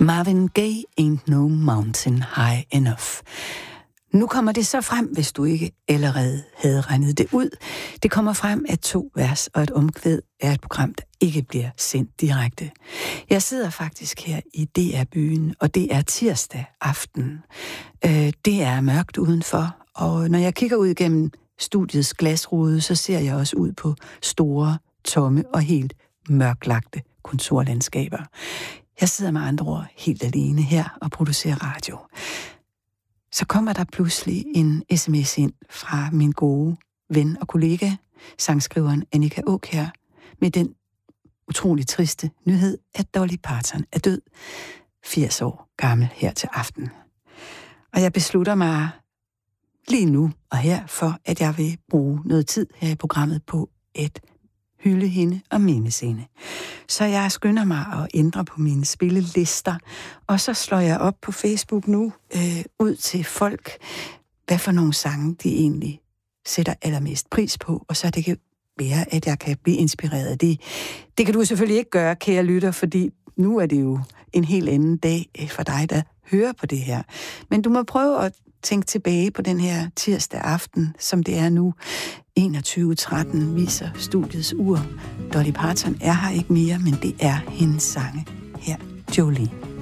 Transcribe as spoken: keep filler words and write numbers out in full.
Marvin Gaye, Ain't No Mountain High Enough. Nu kommer det så frem, hvis du ikke allerede havde regnet det ud. Det kommer frem, at to vers og et omkvæd er et program, der ikke bliver sendt direkte. Jeg sidder faktisk her i D R-byen, og det er tirsdag aften. Det er mørkt udenfor, og når jeg kigger ud gennem studiets glasrude, så ser jeg også ud på store, tomme og helt mørklagte kontorlandskaber. Jeg sidder med andre ord helt alene her og producerer radio. Så kommer der pludselig en sms ind fra min gode ven og kollega, sangskriveren Annika Aakjær, med den utrolig triste nyhed, at Dolly Parton er død, firs år gammel her til aften. Og jeg beslutter mig lige nu og her for, at jeg vil bruge noget tid her i programmet på et hylde hende og mindes hende. Så jeg skynder mig at ændre på mine spillelister, og så slår jeg op på Facebook nu øh, ud til folk, hvad for nogle sange de egentlig sætter allermest pris på, og så det kan være, at jeg kan blive inspireret af det. Det kan du selvfølgelig ikke gøre, kære lytter, fordi nu er det jo en helt anden dag for dig, der hører på det her. Men du må prøve at tænke tilbage på den her tirsdag aften, som det er nu. enogtyve tretten viser studiets ur. Dolly Parton er her ikke mere, men det er hendes sange her. Jolene.